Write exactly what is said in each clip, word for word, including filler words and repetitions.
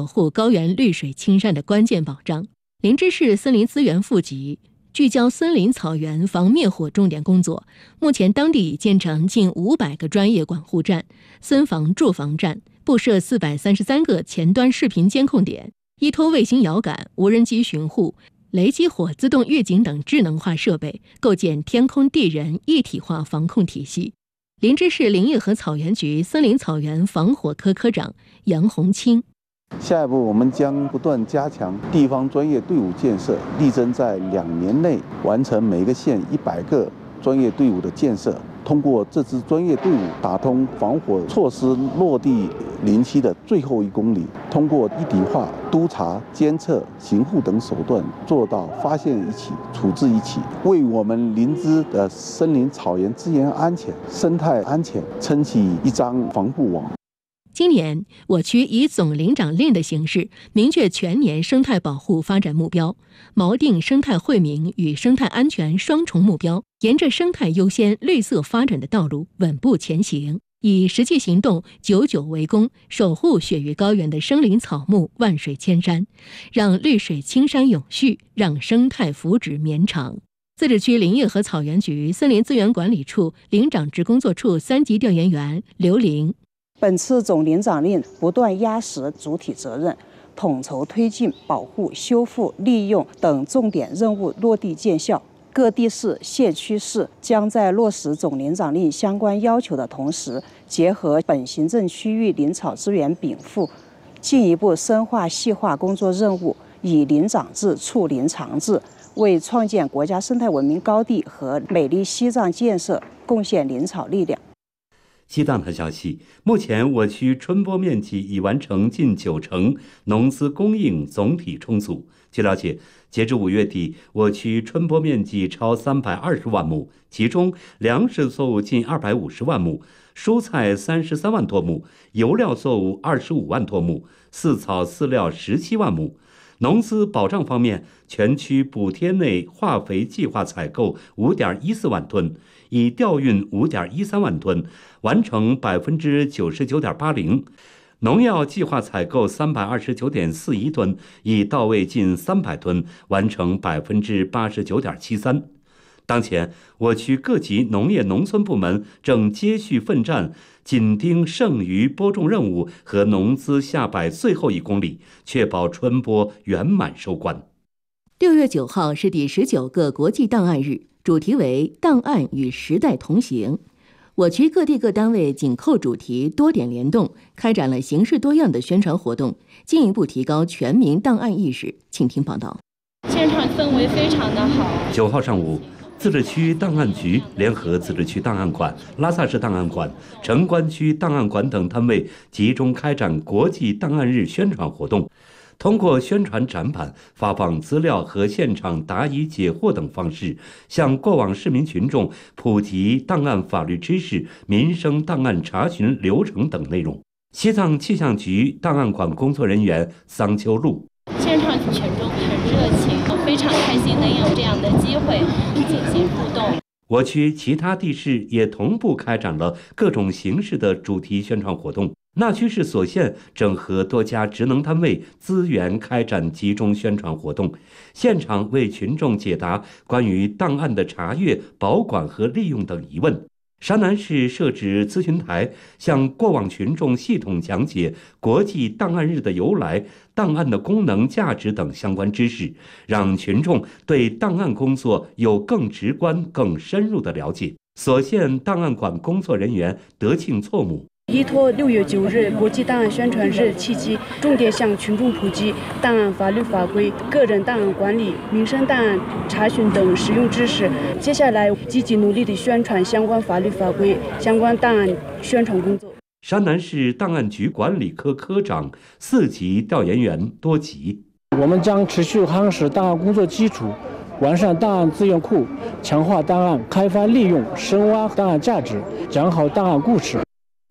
护高原绿水青山的关键保障。林芝市森林资源副局聚焦森林草原防灭火重点工作，目前当地已建成近五百个专业管护站、森防驻防站，布设四百三十三个前端视频监控点，依托卫星遥感、无人机巡护、雷击火自动预警等智能化设备，构建天空地人一体化防控体系。林芝市林业和草原局森林草原防火科科长杨红清。 下一步，我们将不断加强地方专业队伍建设，力争在两年内完成每个县一百个专业队伍的建设。通过这支专业队伍，打通防火措施落地林区的最后一公里，通过一体化督查、监测、巡护等手段，做到发现一起、处置一起，为我们林芝的森林草原资源安全、生态安全撑起一张防护网。 今年，我区以总林长令的形式，明确全年生态保护发展目标，锚定生态惠民与生态安全双重目标，沿着生态优先、绿色发展的道路稳步前行，以实际行动久久为功，守护雪域高原的生灵草木、万水千山，让绿水青山永续，让生态福祉绵长。自治区林业和草原局森林资源管理处林长职工作处三级调研员刘玲。 本次总林长令不断压实主体责任，统筹推进保护、修复、利用等重点任务落地见效。各地市、县区市将在落实总林长令相关要求的同时，结合本行政区域林草资源禀赋，进一步深化细化工作任务，以林长制促林长制，为创建国家生态文明高地和美丽西藏建设贡献林草力量。 西藏的消息，目前我区春播面积已完成近九成，农资供应总体充足。据了解，截至五月底，我区春播面积超三百二十万亩，其中粮食作物近二百五十万亩，蔬菜三十三万多亩，油料作物二十五万多亩，饲草饲料十七万亩。农资保障方面，全区补贴内化肥计划采购五点一四万吨，已调运五点一三万吨，完成百分之九十九点八零。农药计划采购三百二十九点四一吨，已到位近三百吨，完成百分之八十九点七三。当前，我区各级农业农村部门正接续奋战，紧盯剩余播种任务和农资下摆最后一公里，确保春播圆满收官。 六月九号是第十九个国际档案日，主题为“档案与时代同行”。我区各地各单位紧扣主题，多点联动，开展了形式多样的宣传活动，进一步提高全民档案意识。请听报道。 现场氛围非常的好。 九号上午，自治区档案局联合自治区档案馆、拉萨市档案馆、城关区档案馆等单位集中开展国际档案日宣传活动。通过宣传展板、发放资料和现场答疑解惑等方式，向过往市民群众普及档案法律知识、民生档案查询流程等内容。西藏气象局档案馆工作人员桑秋露： 现场群众很热情，非常开心能有这样的机会进行互动。 我区其他地市也同步开展了各种形式的主题宣传活动。那曲市所县整合多家职能单位资源，开展集中宣传活动，现场为群众解答关于档案的查阅、保管和利用等疑问。山南市设置咨询台，向过往群众系统讲解国际档案日的由来、档案的功能、价值等相关知识，让群众对档案工作有更直观、更深入的了解。所县档案馆工作人员德庆措姆： 依托六月九日国际档案宣传日契机，重点向群众普及档案法律法规、个人档案管理、民生档案查询等实用知识。接下来积极努力地宣传相关法律法规、相关档案宣传工作。 山南市档案局管理科科长、四级调研员多吉： 我们将持续夯实档案工作基础，完善档案资源库，强化档案开发利用，深挖档案价值，讲好档案故事。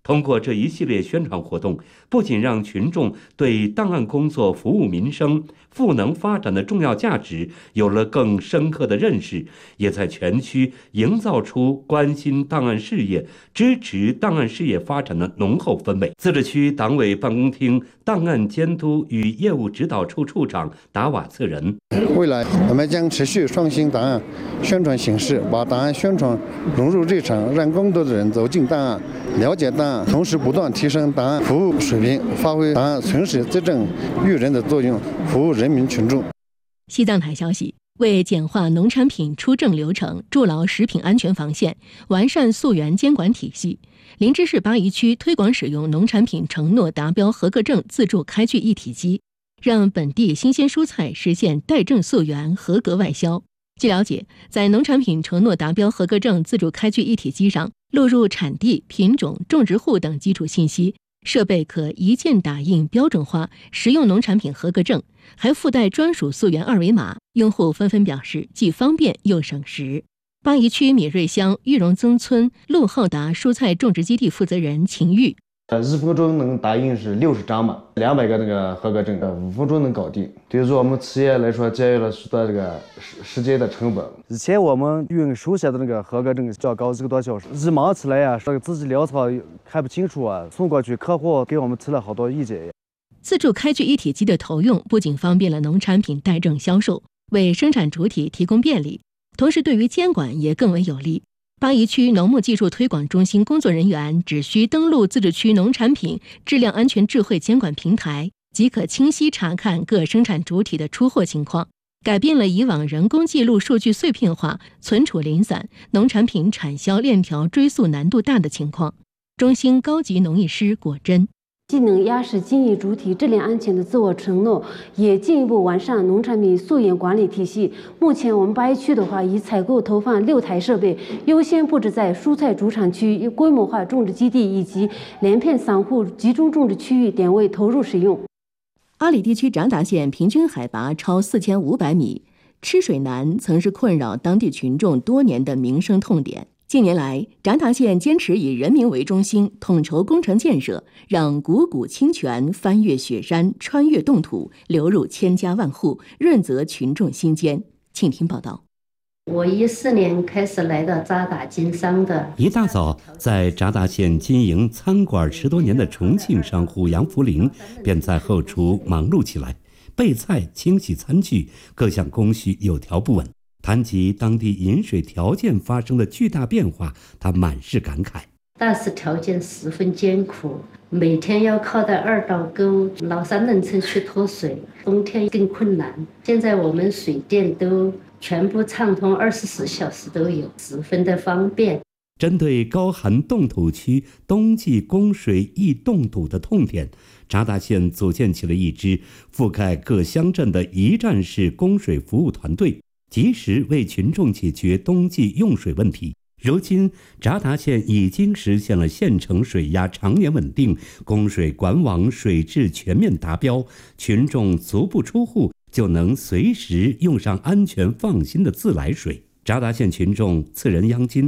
通过这一系列宣传活动，不仅让群众对档案工作服务民生、赋能发展的重要价值有了更深刻的认识，也在全区营造出关心档案事业、支持档案事业发展的浓厚氛围。自治区党委办公厅档案监督与业务指导处处长达瓦策人： 未来我们将持续创新档案宣传形式，把档案宣传融入日常，让更多的人走进档案、了解档案，同时不断提升档案服务水平，发挥档案存实执政育人的作用，服务人民群众。 西藏台消息，为简化农产品出证流程，筑牢食品安全防线，完善溯源监管体系，林芝市巴宜区推广使用农产品承诺达标合格证自助开具一体机，让本地新鲜蔬菜实现带证溯源合格外销。据了解，在农产品承诺达标合格证自助开具一体机上录入产地、品种、种植户等基础信息，设备可一键打印标准化食用农产品合格证，还附带专属溯源二维码，用户纷纷表示既方便又省时。巴宜区米瑞乡玉荣增村陆浩达蔬菜种植基地负责人秦玉： 呃，一分钟能打印是六十张嘛，两百个那个合格证，呃，五分钟能搞定。对于说我们企业来说，节约了许多这个时时间的成本。以前我们用手写的那个合格证就要搞一个多小时，一忙起来啊，这个自己潦草看不清楚啊，送过去客户给我们提了好多意见。 自助开具一体机的投用，不仅方便了农产品带证销售，为生产主体提供便利，同时对于监管也更为有利。巴宜区农牧技术推广中心工作人员只需登录自治区农产品质量安全智慧监管平台，即可清晰查看各生产主体的出货情况，改变了以往人工记录数据碎片化、存储零散、农产品产销链条追溯难度大的情况。中心高级农艺师果真： 既能压实经营主体质量安全的自我承诺，也进一步完善农产品溯源管理体系。目前我们巴宜区的话，以采购投放六台设备，优先布置在蔬菜主产区、规模化种植基地以及连片散户集中种植区域点位投入使用。 阿里地区札达县平均海拔超四千五百米，吃水难曾是困扰当地群众多年的民生痛点。近年来，札达县坚持以人民为中心，统筹工程建设，让汩汩清泉翻越雪山，穿越冻土，流入千家万户，润泽群众心间。请听报道。 我一四年开始来到札达经商的。 一大早，在札达县经营餐馆十多年的重庆商户杨福林，便在后厨忙碌起来，备菜、清洗餐具，各项工序有条不紊。谈及当地饮水条件发生的巨大变化，他满是感慨。 当时条件十分艰苦，每天要靠到二道沟老山冷村去拖水，冬天更困难。现在我们水电都全部畅通，二十四小时都有，十分的方便。 针对高寒冻土区冬季供水易冻土的痛点，札达县组建起了一支覆盖各乡镇的一站式供水服务团队，及时为群众解决冬季用水问题。如今，札达县已经实现了县城水压常年稳定，供水管网水质全面达标，群众足不出户就能随时用上安全放心的自来水。札达县群众次人央金：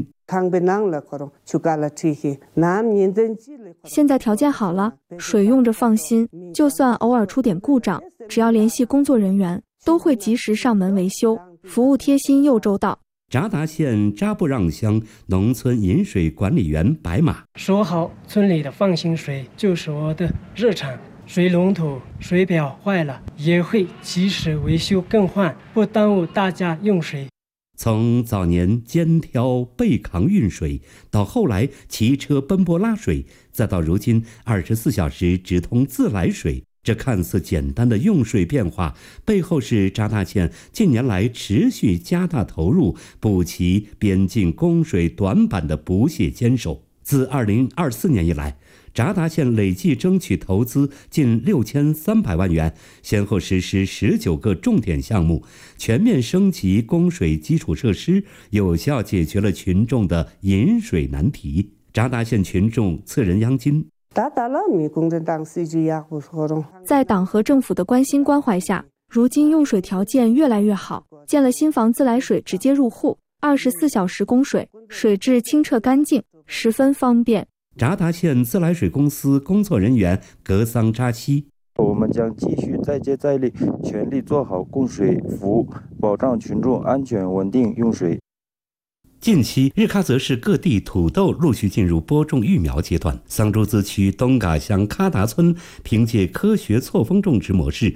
现在条件好了，水用着放心，就算偶尔出点故障，只要联系工作人员，都会及时上门维修，服务贴心又周到。 札达县扎布让乡农村饮水管理员白马： 说好村里的放心水就是我的日常，水龙头、水表坏了也会及时维修更换，不耽误大家用水。 从早年肩挑背扛运水，到后来骑车奔波拉水，再到如今二十四小时直通自来水，这看似简单的用水变化，背后是札达县近年来持续加大投入，补齐边境供水短板的不懈坚守。自二零二四年以来，札达县累计争取投资近六千三百万元，先后实施十九个重点项目，全面升级供水基础设施，有效解决了群众的饮水难题。札达县群众次人央金： 在党和政府的关心关怀下，如今用水条件越来越好，建了新房自来水直接入户，二十四小时供水，水质清澈干净，十分方便。 闸达县自来水公司工作人员格桑扎西。 我们将继续再接再厉，全力做好供水服务，保障群众安全稳定用水。 近期，日喀则市各地土豆陆续进入播种育苗阶段。桑珠孜区东嘎乡喀达村凭借科学错峰种植模式，